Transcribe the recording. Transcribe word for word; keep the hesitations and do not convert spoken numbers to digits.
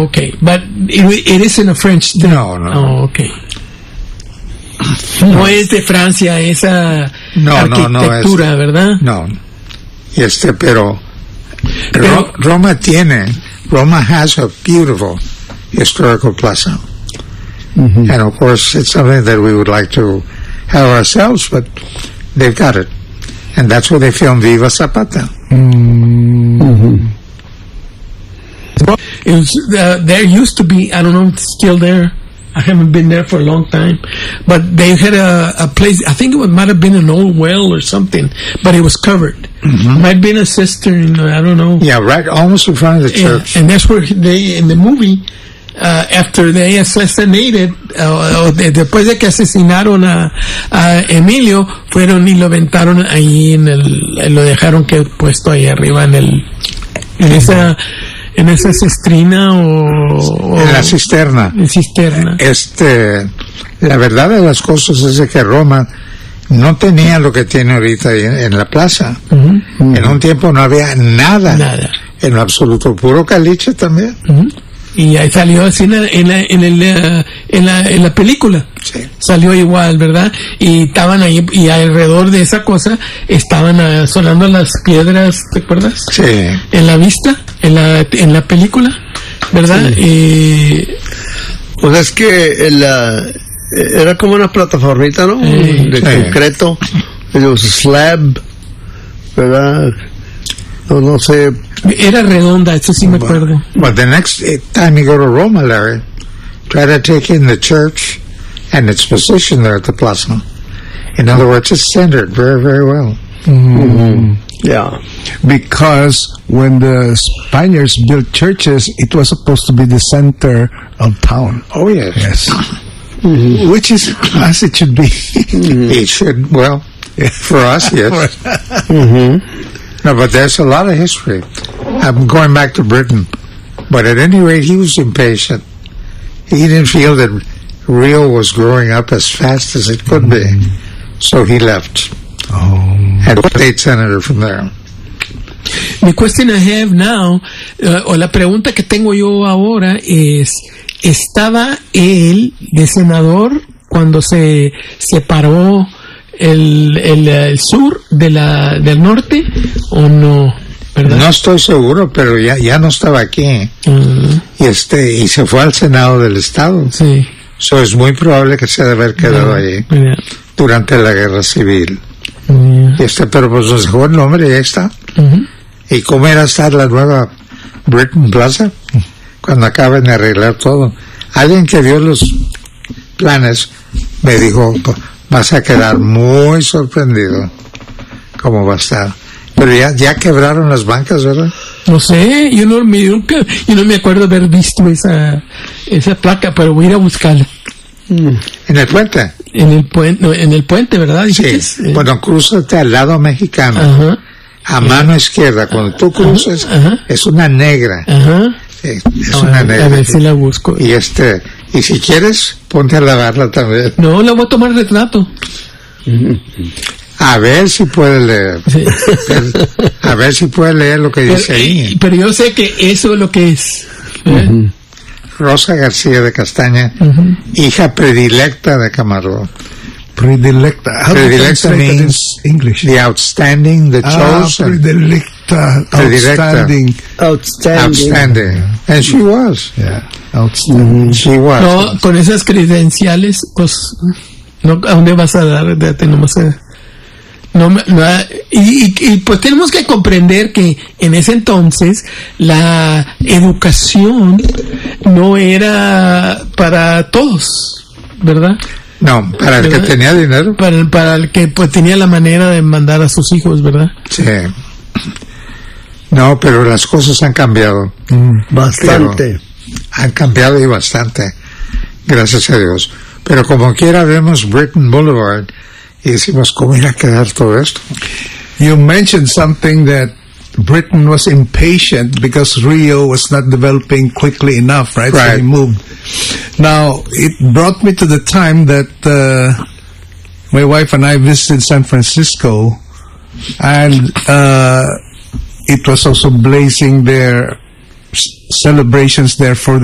Oh, okay. But it, it isn't a French thing. No, no. Oh, okay. No es de Francia esa no, arquitectura, no, no es, ¿verdad? No. Este, pero, pero Roma tiene, Roma has a beautiful historical plaza. Mm-hmm. And of course, it's something that we would like to have ourselves, but they've got it. And that's where they filmed Viva Zapata. Mm-hmm. It was, uh, there used to be, I don't know if it's still there. I haven't been there for a long time. But they had a, a place, I think it might have been an old well or something, but it was covered. Mm-hmm. Might have been a cistern, I don't know. Yeah, right, almost in front of the church. And, and that's where they, in the movie, uh, after they assassinated, uh, de, después de que asesinaron a, a Emilio, fueron y lo aventaron ahí en el, lo dejaron que puesto ahí arriba en el, en esa, en esa cisterna o, o en la cisterna. En cisterna. Este, la verdad de las cosas es de que Roma no tenía lo que tiene ahorita en, en la plaza. Uh-huh. Uh-huh. En un tiempo no había nada. Nada. En lo absoluto, puro caliche también. Uh-huh. Y ahí salió así en la, en la, en, el, uh, en la, en la película. Sí. Salió igual, ¿verdad? Y estaban ahí, y alrededor de esa cosa estaban uh, sonando las piedras, ¿te acuerdas? Sí. En la vista, en la, en la película, ¿verdad? Sí. Y... Pues es que la, era como una plataformita, ¿no? Sí. De sí. concreto, el slab, ¿verdad? No, no sé. Era redonda, eso sí me acuerdo. But the next time you go to Roma, Larry, try to take in the church and its position there at the plaza. In other words, it's centered very, very well. Mm-hmm. Mm-hmm. Yeah. Because when the Spaniards built churches, it was supposed to be the center of town. Oh, yes. Yes. Mm-hmm. Which is as it should be. Mm-hmm. It should, well, yeah. For us, yes. Mm-hmm. No, but there's a lot of history. I'm going back to Britain. But at any rate, he was impatient. He didn't feel that Rio was growing up as fast as it could mm-hmm. be. So he left. Oh. And state senator from there. The question I have now, uh, o la pregunta que tengo yo ahora es, ¿estaba él de senador cuando se separó el, el, el sur de la, del norte o no? ¿Verdad? No estoy seguro, pero ya, ya no estaba aquí. Uh-huh. Y este, y se fue al Senado del Estado. Sí. So es muy probable que se debe haber quedado uh-huh. allí yeah. durante la Guerra Civil. Uh-huh. Y este, pero pues nos dejó el nombre y ahí está. Uh-huh. ¿Y cómo era estar la nueva Britain Plaza? Cuando acaben de arreglar todo. Alguien que vio los planes me dijo, vas a quedar muy sorprendido cómo va a estar. Pero ya, ya quebraron las bancas, ¿verdad? No sé, yo no me, nunca, yo no me acuerdo haber visto esa, esa placa, pero voy a ir a buscarla. Mm. ¿En el puente? En el puente, no, en el puente, ¿verdad? Sí, es, eh. bueno, crúzate al lado mexicano. Ajá. A mano izquierda, cuando tú cruces, ajá, ajá. es una negra. Ajá. Sí, es no, una a, negra. A ver si la busco. Y este, y si quieres, ponte a lavarla también. No, la voy a tomar retrato. A ver si puede leer. Sí. A ver si puede leer lo que dice pero, ahí. Pero yo sé que eso es lo que es. ¿eh? Uh-huh. Rosa García de Castaña, uh-huh. hija predilecta de Camargo. Predilecta. How predilecta means English. The outstanding, the chosen. Ah, predilecta. Outstanding. Outstanding. Outstanding. And she was. Yeah. Outstanding. Mm-hmm. She was. No, con esas credenciales, pues, no, ¿a dónde vas a dar? Date nomás a, no, no, y, y, y pues tenemos que comprender que en ese entonces la educación no era para todos, ¿verdad? No, para el ¿verdad? Que tenía dinero. Para el, para el que pues tenía la manera de mandar a sus hijos, ¿verdad? Sí. No, pero las cosas han cambiado. Mm, bastante. Pero han cambiado y bastante. Gracias a Dios. Pero como quiera vemos Britain Boulevard y decimos, ¿cómo irá a quedar todo esto? You mentioned something that Britain was impatient because Rio was not developing quickly enough, right? Right. So he moved. Now, it brought me to the time that uh, my wife and I visited San Francisco, and uh, it was also blazing their celebrations there for